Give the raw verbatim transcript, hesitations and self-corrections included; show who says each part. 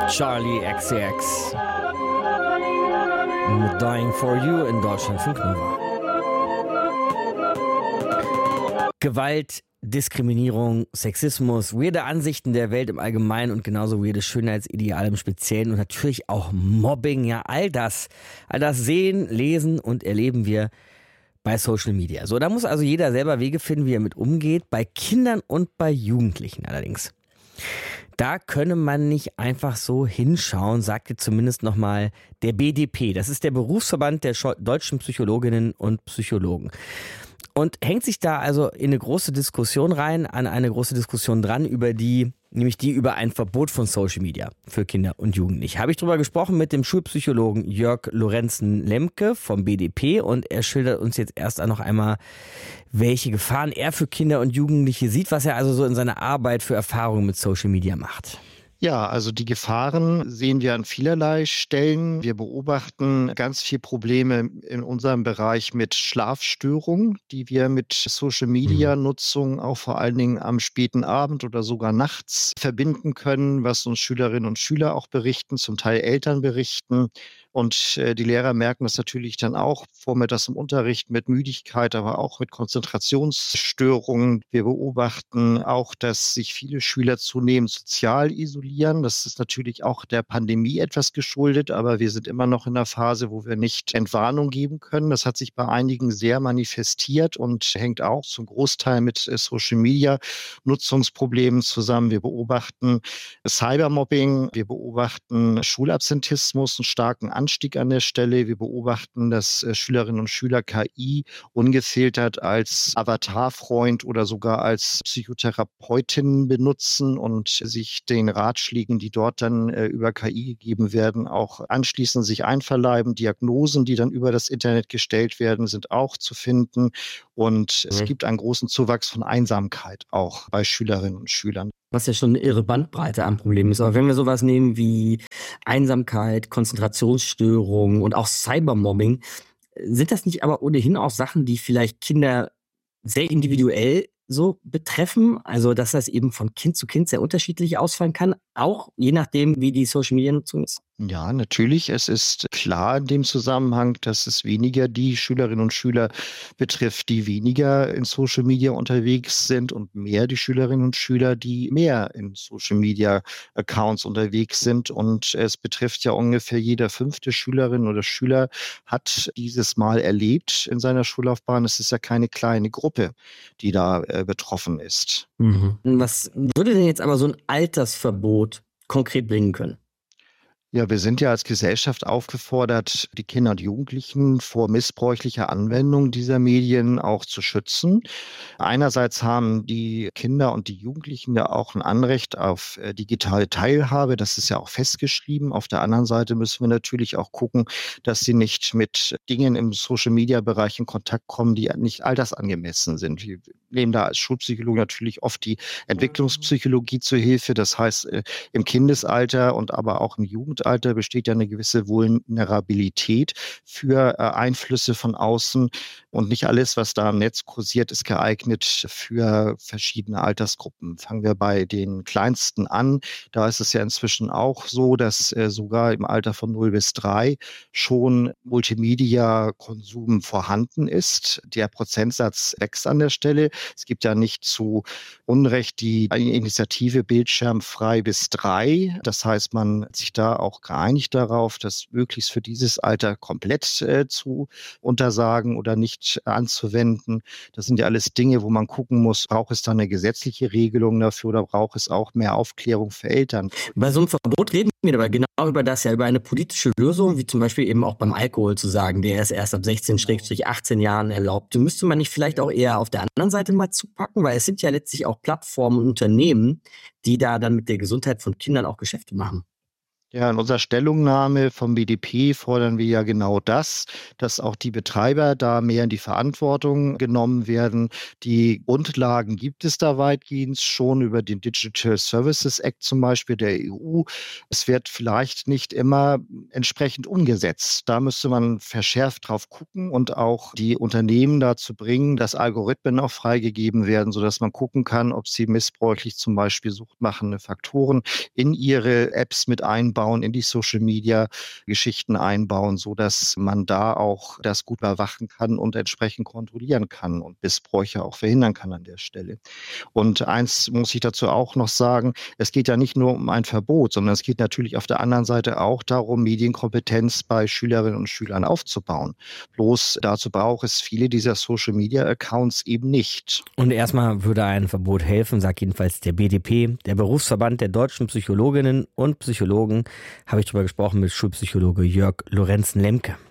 Speaker 1: Charlie X C X mit Dying for You in Deutschland von Knova. Gewalt, Diskriminierung, Sexismus, weirde Ansichten der Welt im Allgemeinen und genauso weirde Schönheitsideale im Speziellen und natürlich auch Mobbing, ja all das, all das sehen, lesen und erleben wir bei Social Media. So, da muss also jeder selber Wege finden, wie er mit umgeht, bei Kindern und bei Jugendlichen allerdings. Da könne man nicht einfach so hinschauen, sagte zumindest nochmal der B D P. Das ist der Berufsverband der deutschen Psychologinnen und Psychologen. Und hängt sich da also in eine große Diskussion rein, an eine große Diskussion dran, über die, nämlich die über ein Verbot von Social Media für Kinder und Jugendliche. Habe ich drüber gesprochen mit dem Schulpsychologen Jörg Lorenzen-Lemke vom B D P und er schildert uns jetzt erst noch einmal, welche Gefahren er für Kinder und Jugendliche sieht, was er also so in seiner Arbeit für Erfahrungen mit Social Media macht.
Speaker 2: Ja, also die Gefahren sehen wir an vielerlei Stellen. Wir beobachten ganz viele Probleme in unserem Bereich mit Schlafstörungen, die wir mit Social-Media-Nutzung auch vor allen Dingen am späten Abend oder sogar nachts verbinden können, was uns Schülerinnen und Schüler auch berichten, zum Teil Eltern berichten. Und äh, die Lehrer merken das natürlich dann auch vormittags im Unterricht mit Müdigkeit, aber auch mit Konzentrationsstörungen. Wir beobachten auch, dass sich viele Schüler zunehmend sozial isolieren. Das ist natürlich auch der Pandemie etwas geschuldet, aber wir sind immer noch in einer Phase, wo wir nicht Entwarnung geben können. Das hat sich bei einigen sehr manifestiert und hängt auch zum Großteil mit äh, Social-Media-Nutzungsproblemen zusammen. Wir beobachten Cybermobbing, wir beobachten Schulabsentismus, einen starken Anstieg an der Stelle. Wir beobachten, dass äh, Schülerinnen und Schüler K I ungefiltert als Avatarfreund oder sogar als Psychotherapeutin benutzen und sich den Ratschlägen, die dort dann äh, über K I gegeben werden, auch anschließend sich einverleiben. Diagnosen, die dann über das Internet gestellt werden, sind auch zu finden. Und mhm. es gibt einen großen Zuwachs von Einsamkeit auch bei Schülerinnen und Schülern.
Speaker 1: Was ja schon eine irre Bandbreite am Problem ist. Aber wenn wir sowas nehmen wie Einsamkeit, Konzentrationsstörungen und auch Cybermobbing, sind das nicht aber ohnehin auch Sachen, die vielleicht Kinder sehr individuell so betreffen? Also dass das eben von Kind zu Kind sehr unterschiedlich ausfallen kann, auch je nachdem, wie die Social-Media-Nutzung ist?
Speaker 2: Ja, natürlich. Es ist klar in dem Zusammenhang, dass es weniger die Schülerinnen und Schüler betrifft, die weniger in Social Media unterwegs sind und mehr die Schülerinnen und Schüler, die mehr in Social Media Accounts unterwegs sind. Und es betrifft ja ungefähr jeder fünfte Schülerin oder Schüler hat dieses Mal erlebt in seiner Schullaufbahn. Es ist ja keine kleine Gruppe, die da äh, betroffen ist.
Speaker 1: Mhm. Was würde denn jetzt aber so ein Altersverbot konkret bringen können?
Speaker 2: Ja, wir sind ja als Gesellschaft aufgefordert, die Kinder und Jugendlichen vor missbräuchlicher Anwendung dieser Medien auch zu schützen. Einerseits haben die Kinder und die Jugendlichen ja auch ein Anrecht auf äh, digitale Teilhabe. Das ist ja auch festgeschrieben. Auf der anderen Seite müssen wir natürlich auch gucken, dass sie nicht mit Dingen im Social-Media-Bereich in Kontakt kommen, die nicht altersangemessen sind. Wir nehmen da als Schulpsychologe natürlich oft die Entwicklungspsychologie zu Hilfe. Das heißt, äh, im Kindesalter und aber auch im Jugendalter Alter besteht ja eine gewisse Vulnerabilität für äh, Einflüsse von außen und nicht alles, was da im Netz kursiert, ist geeignet für verschiedene Altersgruppen. Fangen wir bei den Kleinsten an. Da ist es ja inzwischen auch so, dass äh, sogar im Alter von null bis drei schon Multimedia-Konsum vorhanden ist. Der Prozentsatz wächst an der Stelle. Es gibt ja nicht zu Unrecht die Initiative Bildschirmfrei bis drei. Das heißt, man hat sich da auch geeinigt darauf, das möglichst für dieses Alter komplett äh, zu untersagen oder nicht anzuwenden. Das sind ja alles Dinge, wo man gucken muss, braucht es da eine gesetzliche Regelung dafür oder braucht es auch mehr Aufklärung für Eltern?
Speaker 1: Bei so einem Verbot reden wir aber genau über das, ja über eine politische Lösung, wie zum Beispiel eben auch beim Alkohol zu sagen, der ist erst ab sechzehn achtzehn Jahren erlaubt. Müsste man nicht vielleicht auch eher auf der anderen Seite mal zupacken, weil es sind ja letztlich auch Plattformen und Unternehmen, die da dann mit der Gesundheit von Kindern auch Geschäfte machen.
Speaker 2: Ja, in unserer Stellungnahme vom B D P fordern wir ja genau das, dass auch die Betreiber da mehr in die Verantwortung genommen werden. Die Grundlagen gibt es da weitgehend schon über den Digital Services Act zum Beispiel der E U. Es wird vielleicht nicht immer entsprechend umgesetzt. Da müsste man verschärft drauf gucken und auch die Unternehmen dazu bringen, dass Algorithmen auch freigegeben werden, sodass man gucken kann, ob sie missbräuchlich zum Beispiel suchtmachende Faktoren in ihre Apps mit einbauen einbauen, in die Social-Media-Geschichten einbauen, so dass man da auch das gut überwachen kann und entsprechend kontrollieren kann und Missbräuche auch verhindern kann an der Stelle. Und eins muss ich dazu auch noch sagen, es geht ja nicht nur um ein Verbot, sondern es geht natürlich auf der anderen Seite auch darum, Medienkompetenz bei Schülerinnen und Schülern aufzubauen. Bloß dazu braucht es viele dieser Social-Media-Accounts eben nicht.
Speaker 1: Und erstmal würde ein Verbot helfen, sagt jedenfalls der B D P, der Berufsverband der deutschen Psychologinnen und Psychologen. Habe ich darüber gesprochen mit Schulpsychologe Jörg Lorenzen-Lemke.